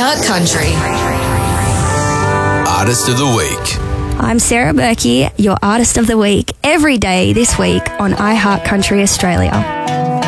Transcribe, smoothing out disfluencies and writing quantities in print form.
iHeart Country. Artist of the Week. I'm Sarah Berkey, your Artist of the Week, every day this week on iHeart Country Australia.